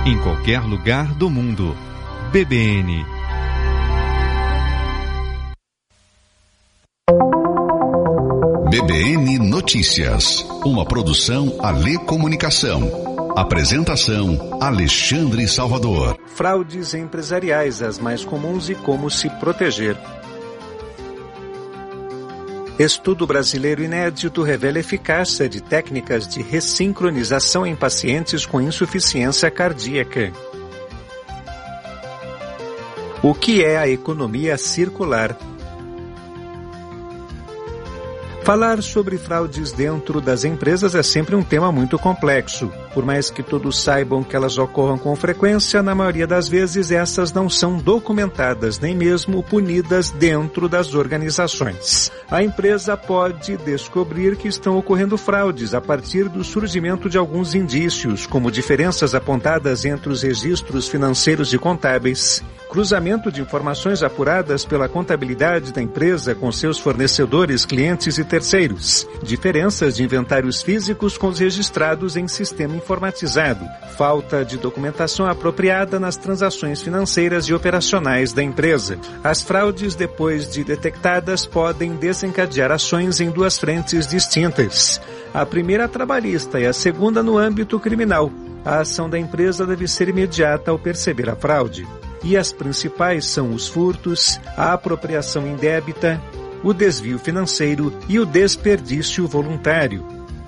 em qualquer lugar do mundo. BBN. BBN Notícias, uma produção Alê Comunicação. Apresentação Alexandre Salvador. Fraudes empresariais, as mais comuns e como se proteger. Estudo brasileiro inédito revela eficácia de técnicas de ressincronização em pacientes com insuficiência cardíaca. O que é a economia circular? Falar sobre fraudes dentro das empresas é sempre um tema muito complexo. Por mais que todos saibam que elas ocorram com frequência, na maioria das vezes essas não são documentadas, nem mesmo punidas dentro das organizações. A empresa pode descobrir que estão ocorrendo fraudes a partir do surgimento de alguns indícios, como diferenças apontadas entre os registros financeiros e contábeis, cruzamento de informações apuradas pela contabilidade da empresa com seus fornecedores, clientes e terceiros, diferenças de inventários físicos com os registrados em sistema informatizado, falta de documentação apropriada nas transações financeiras e operacionais da empresa. As fraudes, depois de detectadas, podem desencadear ações em duas frentes distintas. A primeira trabalhista e a segunda no âmbito criminal. A ação da empresa deve ser imediata ao perceber a fraude. E as principais são os furtos, a apropriação indébita, o desvio financeiro e o desperdício voluntário.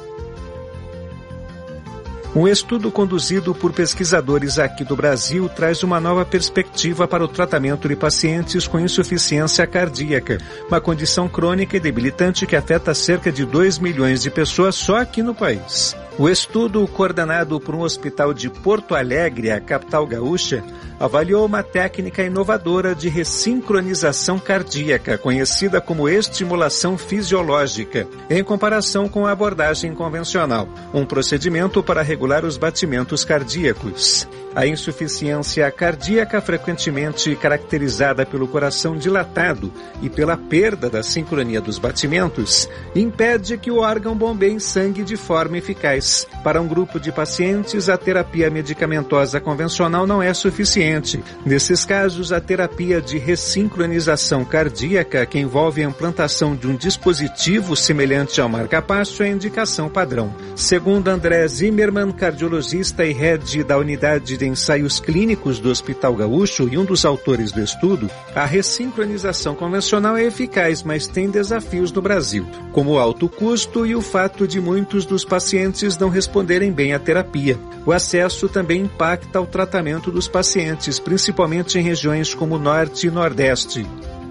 Um estudo conduzido por pesquisadores aqui do Brasil traz uma nova perspectiva para o tratamento de pacientes com insuficiência cardíaca, uma condição crônica e debilitante que afeta cerca de 2 milhões de pessoas só aqui no país. O estudo, coordenado por um hospital de Porto Alegre, a capital gaúcha, avaliou uma técnica inovadora de ressincronização cardíaca, conhecida como estimulação fisiológica, em comparação com a abordagem convencional, um procedimento para regular os batimentos cardíacos. A insuficiência cardíaca, frequentemente caracterizada pelo coração dilatado e pela perda da sincronia dos batimentos, impede que o órgão bombeie sangue de forma eficaz. Para um grupo de pacientes, a terapia medicamentosa convencional não é suficiente. Nesses casos, a terapia de ressincronização cardíaca, que envolve a implantação de um dispositivo semelhante ao marca-passo, é a indicação padrão. Segundo André Zimmermann, cardiologista e head da unidade de ensaios clínicos do Hospital Gaúcho e um dos autores do estudo, a ressincronização convencional é eficaz, mas tem desafios no Brasil, como o alto custo e o fato de muitos dos pacientes não responderem bem à terapia. O acesso também impacta o tratamento dos pacientes, principalmente em regiões como o Norte e Nordeste.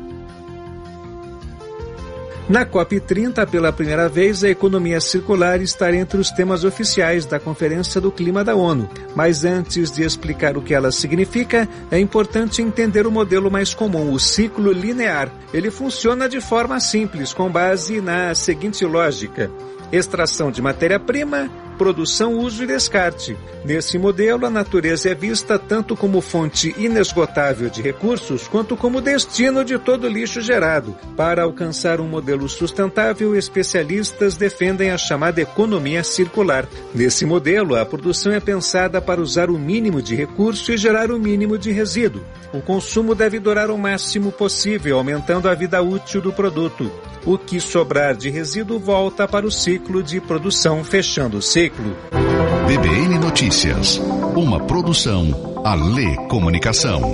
Na COP30, pela primeira vez, a economia circular está entre os temas oficiais da Conferência do Clima da ONU. Mas antes de explicar o que ela significa, é importante entender o modelo mais comum, o ciclo linear. Ele funciona de forma simples, com base na seguinte lógica: extração de matéria-prima, produção, uso e descarte. Nesse modelo, a natureza é vista tanto como fonte inesgotável de recursos, quanto como destino de todo o lixo gerado. Para alcançar um modelo sustentável, especialistas defendem a chamada economia circular. Nesse modelo, a produção é pensada para usar o mínimo de recurso e gerar o mínimo de resíduo. O consumo deve durar o máximo possível, aumentando a vida útil do produto. O que sobrar de resíduo volta para o ciclo de produção, fechando o ciclo. BBN Notícias, uma produção Alê Comunicação.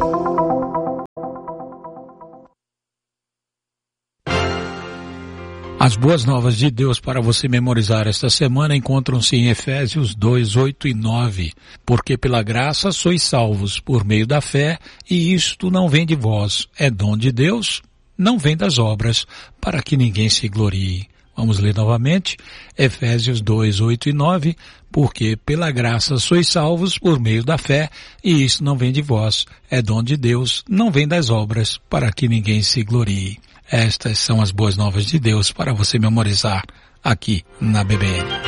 As boas novas de Deus para você memorizar esta semana encontram-se em Efésios 2, 8 e 9. Porque pela graça sois salvos por meio da fé, e isto não vem de vós, é dom de Deus, não vem das obras, para que ninguém se glorie. Vamos ler novamente, Efésios 2, 8 e 9, porque pela graça sois salvos por meio da fé, e isso não vem de vós, é dom de Deus, não vem das obras, para que ninguém se glorie. Estas são as boas novas de Deus para você memorizar aqui na BBN.